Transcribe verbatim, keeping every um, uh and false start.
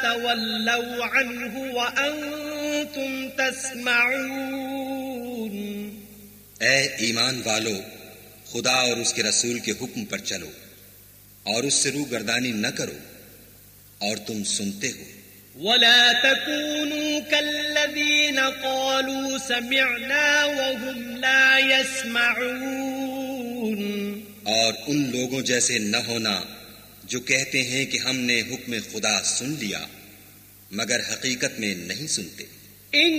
तवल्लौ अन्हु व अंतुम तस्मऊन। ऐ ईमान वालो, खुदा और उसके रसूल के हुक्म पर चलो और उससे रूगर्दानी न करो और तुम सुनते हो। वला तकूनू कल्लज़ीन क़ालू समिअना वहुम ला यस्मऊन। और उन लोगों जैसे न होना जो कहते हैं कि हमने हुक्म खुदा सुन लिया मगर हकीकत में नहीं सुनते।